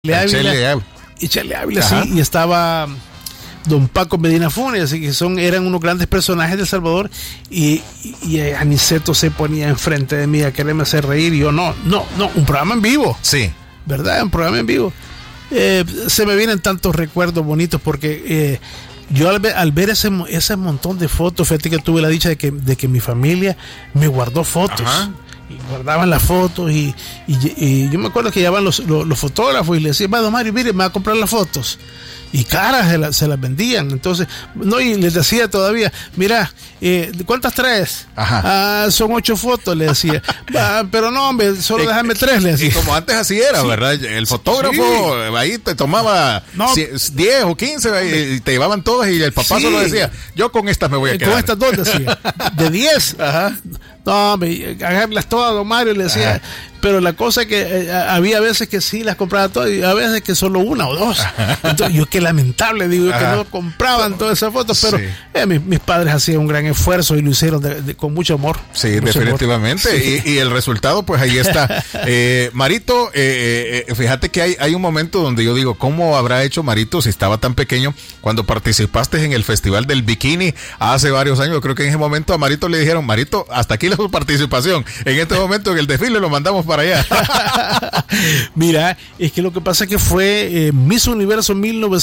Chele Ávila, sí, y estaba don Paco Medina Funes, así que eran unos grandes personajes de El Salvador, y Aniceto se ponía enfrente de mí a quererme hacer reír, y yo no, un programa en vivo. Sí. ¿Verdad? Un programa en vivo. Se me vienen tantos recuerdos bonitos porque yo al ver ese montón de fotos, fíjate que tuve la dicha de que mi familia me guardó fotos. Ajá. Y guardaban las fotos y yo me acuerdo que llevaban los fotógrafos y le decían, don Mario, mire, me va a comprar las fotos. Y caras se las vendían. Entonces, y les decía todavía, mira, ¿cuántas traes? Ajá. Son 8 fotos, le decía. Pero no, hombre, solo déjame 3, le decía. Y como antes así era, sí, ¿verdad? El fotógrafo ahí te tomaba 10 o 15 y te llevaban todas, y el papá solo decía, yo con estas me voy a quedar. Con estas 2 decía. De 10. Ajá. No, hombre, háganlas todas, don Mario, le decía. Ajá. Pero la cosa es que había veces que sí las compraba todas y a veces que solo 1 o 2. Entonces yo, qué lamentable, digo, que no compraban todas esas fotos, pero sí, mis padres hacían un gran esfuerzo y lo hicieron con mucho amor. Sí, definitivamente. Amor. Sí. Y el resultado, pues ahí está. Marito, fíjate que hay un momento donde yo digo, ¿cómo habrá hecho Marito si estaba tan pequeño cuando participaste en el Festival del Bikini hace varios años? Yo creo que en ese momento a Marito le dijeron, Marito, hasta aquí su participación. En este momento en el desfile lo mandamos para allá. Mira, es que lo que pasa es que fue Miss Universo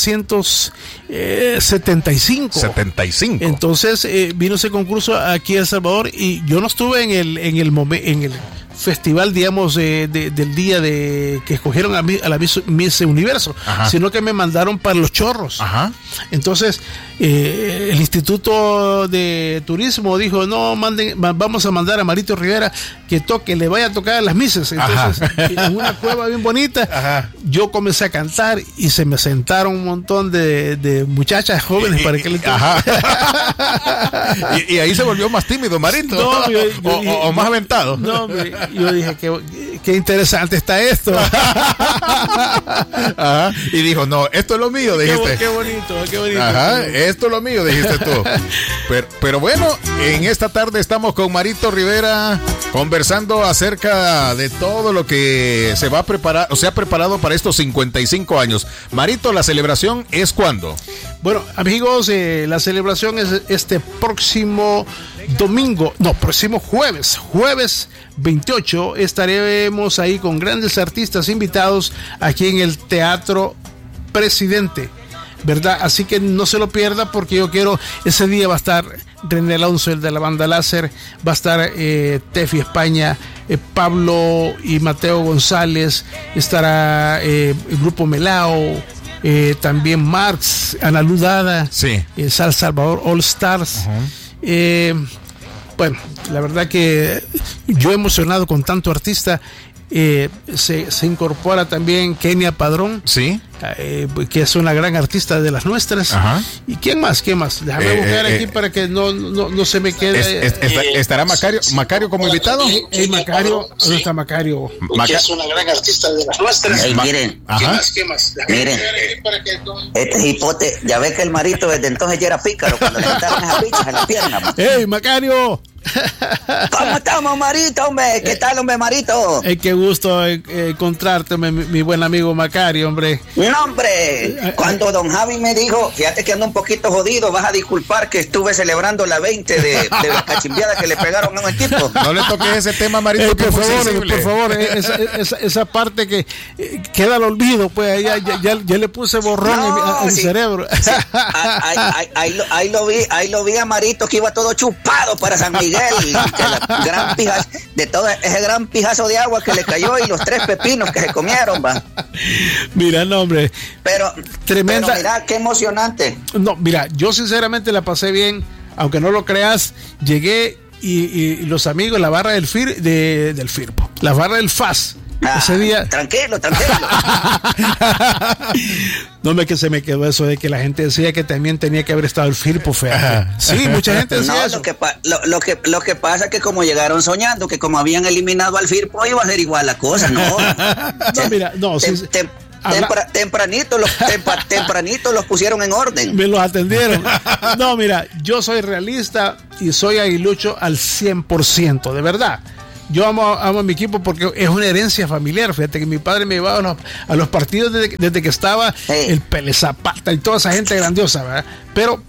1975. 75. Entonces vino ese concurso aquí a El Salvador y yo no estuve en el festival, digamos, del día de que escogieron a la Miss Universo, ajá, sino que me mandaron para Los Chorros. Ajá. Entonces el Instituto de Turismo dijo, no, vamos a mandar a Marito Rivera que le vaya a tocar a las Misses. Entonces, en una cueva bien bonita, ajá, yo comencé a cantar y se me sentaron un montón de muchachas jóvenes para que le y ahí se volvió más tímido Marito. No, o más aventado. No, yo dije, qué interesante está esto. Ajá. Y dijo, no, esto es lo mío, dijiste. Qué bonito. Ajá, esto es lo mío, dijiste tú. Pero bueno, en esta tarde estamos con Marito Rivera conversando acerca de todo lo que se va a preparar, o se ha preparado para estos 55 años. Marito, ¿la celebración es cuándo? Bueno, amigos, la celebración es este próximo próximo jueves 28, estaremos ahí con grandes artistas invitados aquí en el Teatro Presidente, ¿verdad? Así que no se lo pierda porque ese día va a estar René Alonso, el de la banda Láser, va a estar Tefi España, Pablo y Mateo González, estará el grupo Melao, también Marx, Ana Ludada, sí, Sal Salvador All Stars. Uh-huh. Bueno, la verdad que yo emocionado con tanto artista. Se incorpora también Kenia Padrón, sí, que es una gran artista de las nuestras. Ajá. ¿Y quién más? Déjame buscar aquí para que no se me quede. ¿Estará Macario como invitado? Macario, ¿dónde está Macario? Que es una gran artista de las nuestras. Miren, ¿Qué más? Miren, este hipote, ya ves que el Marito desde entonces ya era pícaro cuando le quitaron esas pichas en la pierna. ¡Ey, Macario! ¿Cómo estamos, Marito, hombre? ¿Qué tal, hombre, Marito? Qué gusto encontrarte, mi buen amigo Macario, hombre. No, hombre, cuando don Javi me dijo, fíjate que ando un poquito jodido, vas a disculpar que estuve celebrando la 20 de la cachimbiada que le pegaron a un equipo. No le toques ese tema, Marito, por favor, esa parte que queda al olvido, pues ya le puse borrón en mi cerebro. Sí, ahí lo vi a Marito que iba todo chupado para San Miguel, que la gran pijazo, de todo ese gran pijazo de agua que le cayó y los 3 pepinos que se comieron, va. Mira, no, hombre. Pero mira, qué emocionante. No, mira, yo sinceramente la pasé bien, aunque no lo creas, llegué y los amigos, la barra del Firpo, la barra del FAS. Ese día. Tranquilo. No, que se me quedó eso de que la gente decía que también tenía que haber estado el Firpo, Sí, mucha gente decía eso. Lo que pasa es que como llegaron soñando que como habían eliminado al Firpo iba a ser igual la cosa, ¿no? Tempranito los pusieron en orden. Me los atendieron. No, mira, yo soy realista y soy aguilucho al 100%, de verdad. yo amo a mi equipo porque es una herencia familiar. Fíjate que mi padre me llevaba a los partidos desde que estaba el Pele Zapata y toda esa gente grandiosa, ¿verdad? Pero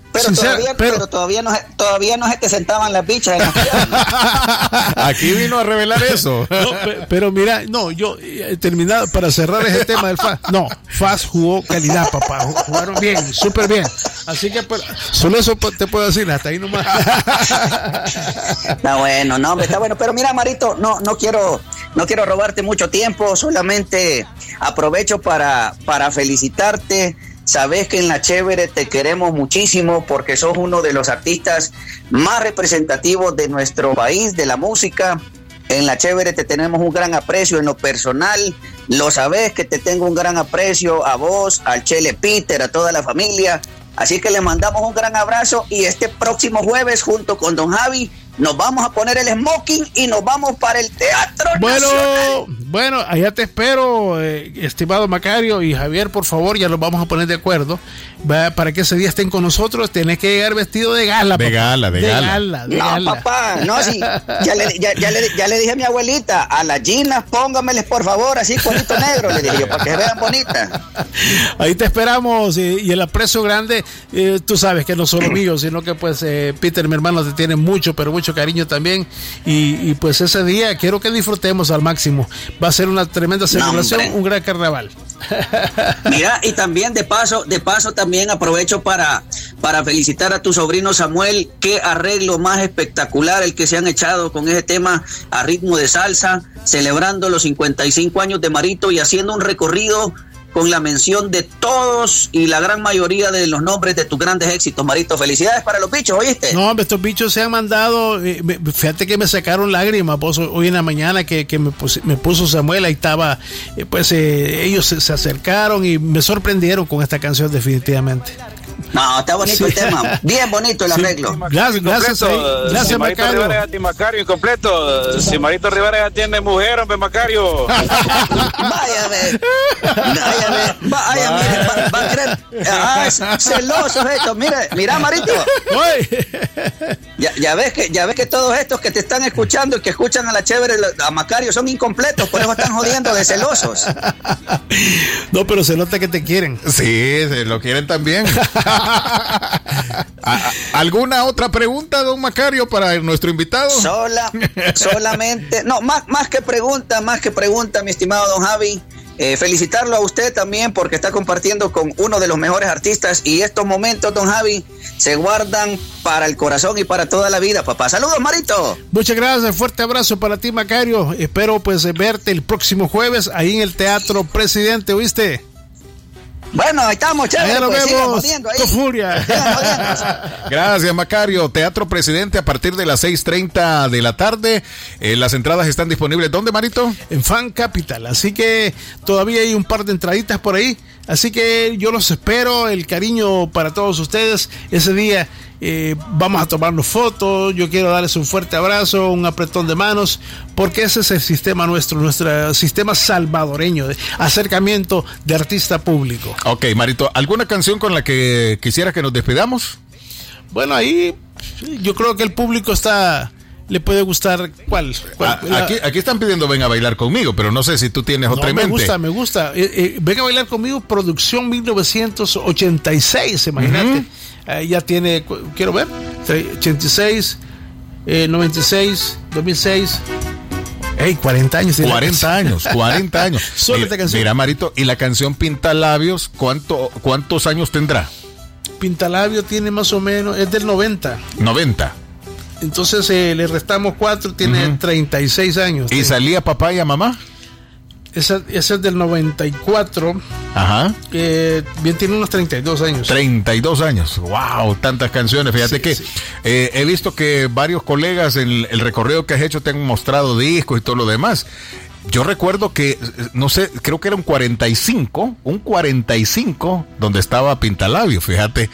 todavía no se te sentaban las bichas en las piernas. Aquí vino a revelar eso. No, pero mira, yo he terminado para cerrar ese tema del FAS. No, FAS jugó calidad, papá. Jugaron bien, súper bien. Así que solo eso te puedo decir, hasta ahí nomás. Está bueno. Pero mira, Marito, no quiero robarte mucho tiempo. Solamente aprovecho para felicitarte. Sabes que en La Chévere te queremos muchísimo porque sos uno de los artistas más representativos de nuestro país, de la música. En La Chévere te tenemos un gran aprecio en lo personal. Lo sabes que te tengo un gran aprecio a vos, al Chele Peter, a toda la familia. Así que le mandamos un gran abrazo y este próximo jueves junto con Don Javi nos vamos a poner el smoking y nos vamos para el Teatro Nacional. Bueno, allá te espero, estimado Macario y Javier, por favor, ya nos vamos a poner de acuerdo. Para que ese día estén con nosotros, tenés que llegar vestido de gala. De gala. Papá, no, sí, ya le dije a mi abuelita, a las ginas póngameles por favor, así cuadrito negro, le dije yo, para que se vean bonitas. Ahí te esperamos y el aprecio grande, tú sabes que no solo mío, sino que pues Peter, mi hermano, te tiene mucho, pero mucho cariño también y pues ese día quiero que disfrutemos al máximo. Va a ser una tremenda celebración, un gran carnaval. Mira, y también de paso también aprovecho para felicitar a tu sobrino Samuel. Qué arreglo más espectacular el que se han echado con ese tema a ritmo de salsa, celebrando los 55 años de Marito y haciendo un recorrido con la mención de todos y la gran mayoría de los nombres de tus grandes éxitos, Marito. Felicidades para los bichos, ¿oíste? No, hombre, estos bichos se han mandado, fíjate que me sacaron lágrimas, pues, hoy en la mañana que me puso Samuel, ahí estaba, ellos se acercaron y me sorprendieron con esta canción definitivamente. No, está bonito el tema, bien bonito el arreglo. Gracias, si Marito Macario. Rivera ya tiene Macario incompleto. Si Marito Rivera ya tiene mujer, hombre, Macario. Váyame, va a creer. Celosos estos, mira Marito. Ya ves que todos estos que te están escuchando y que escuchan a La Chévere, a Macario, son incompletos, por eso están jodiendo de celosos. No, pero se nota que te quieren. Sí, se lo quieren también. ¿Alguna otra pregunta, don Macario, para nuestro invitado? Solamente, no, más que pregunta, mi estimado don Javi. Felicitarlo a usted también porque está compartiendo con uno de los mejores artistas y estos momentos, don Javi, se guardan para el corazón y para toda la vida, papá. Saludos, Marito. Muchas gracias, fuerte abrazo para ti, Macario. Espero pues verte el próximo jueves ahí en el Teatro Presidente, ¿oíste? Bueno, ahí estamos, chévere, pues, sigan jodiendo ahí. Furia. Gracias, Macario. Teatro Presidente a partir de las 6:30 de la tarde. Las entradas están disponibles. ¿Dónde, Marito? En Fan Capital. Así que todavía hay un par de entraditas por ahí. Así que yo los espero. El cariño para todos ustedes. Ese día vamos a tomarnos fotos. Yo quiero darles un fuerte abrazo, un apretón de manos, porque ese es el sistema nuestro sistema salvadoreño de acercamiento de artista público. Ok, Marito, ¿alguna canción con la que quisiera que nos despidamos? Bueno, ahí yo creo que el público le puede gustar. ¿Cuál? Aquí están pidiendo Ven a bailar conmigo, pero no sé si tú tienes otra en mente. Me gusta. Ven a bailar conmigo, producción 1986, imagínate. Ya tiene, quiero ver, 86, 96, 2006. 40 años. 40 años. Solo esta canción. Mira, Marito, y la canción Pintalabios, ¿cuántos años tendrá? Pintalabio tiene más o menos, es del 90. 90. Entonces le restamos 4, tiene 36 años. ¿Y salía papá y a mamá? Esa es del 94. Ajá. Bien, tiene unos 32 años. 32 años. Wow, tantas canciones. Fíjate que he visto que varios colegas en el recorrido que has hecho te han mostrado discos y todo lo demás. Yo recuerdo que, no sé, creo que era un 45 donde estaba Pintalabio, fíjate.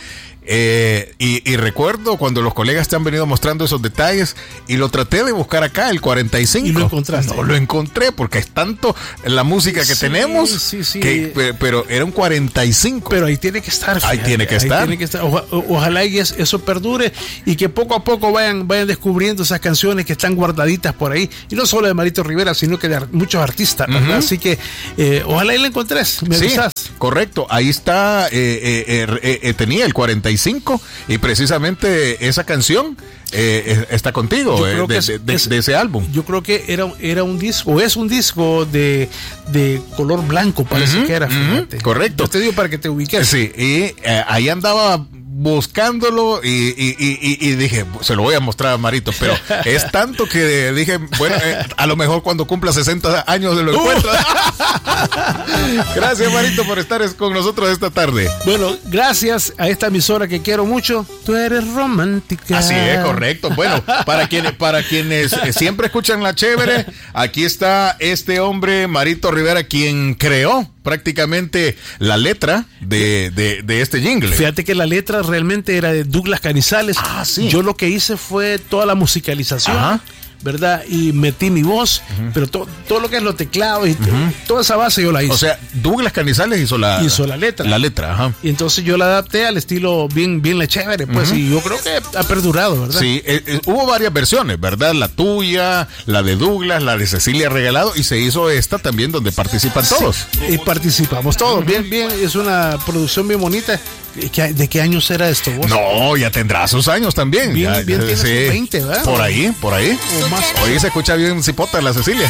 Y recuerdo cuando los colegas te han venido mostrando esos detalles y lo traté de buscar acá, el 45. ¿Y lo encontraste? No lo encontré porque es tanto la música que tenemos, pero era un 45. Pero ahí tiene que estar. Ahí tiene que estar. Ojalá y eso perdure y que poco a poco vayan descubriendo esas canciones que están guardaditas por ahí. Y no solo de Marito Rivera, sino que de muchos artistas, ¿verdad? Así que ojalá y la encontres. Me avisas. Correcto. Ahí está, tenía el 45 y precisamente esa canción está contigo de ese álbum. Yo creo que era un disco, o es un disco de color blanco, parece que era. Fíjate. Correcto. Yo te digo para que te ubiques. Sí, y ahí andaba buscándolo y dije, se lo voy a mostrar a Marito, pero es tanto que dije, bueno, a lo mejor cuando cumpla 60 años lo encuentro. Gracias, Marito, por estar con nosotros esta tarde. Bueno, gracias a esta emisora que quiero mucho. Tú eres romántica. Así es, correcto. Bueno, para quienes siempre escuchan La Chévere, aquí está este hombre, Marito Rivera, quien creó prácticamente la letra de este jingle. Fíjate que la letra realmente era de Douglas Canizales. Sí. Yo lo que hice fue toda la musicalización, ¿verdad? Y metí mi voz, pero todo lo que es los teclados y toda esa base yo la hice. O sea, Douglas Canizales hizo la letra. La letra, ajá. Y entonces yo la adapté al estilo bien La Chévere, pues, y yo creo que ha perdurado, ¿verdad? Sí, hubo varias versiones, ¿verdad? La tuya, la de Douglas, la de Cecilia Regalado, y se hizo esta también donde participan todos. Y participamos todos, bien, es una producción bien bonita. ¿De qué años era esto vos? No, ya tendrá sus años también. Bien tiene sus 20, ¿verdad? Por ahí. O más. Hoy se escucha bien cipota la Cecilia.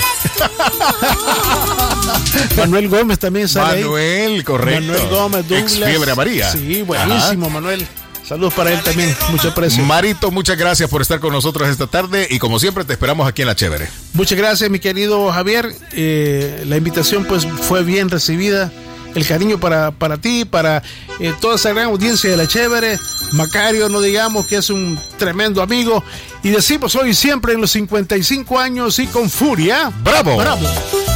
Manuel Gómez también sale Manuel, correcto. Manuel Gómez, Douglas. Ex Fiebre Amarilla. Sí, buenísimo, Manuel. Saludos para él también, mucho aprecio. Marito, muchas gracias por estar con nosotros esta tarde y como siempre te esperamos aquí en La Chévere. Muchas gracias, mi querido Javier. La invitación pues fue bien recibida. El cariño para ti, para toda esa gran audiencia de La Chévere. Macario, no digamos que es un tremendo amigo. Y decimos hoy siempre en los 55 años y con furia. ¡Bravo! ¡Bravo!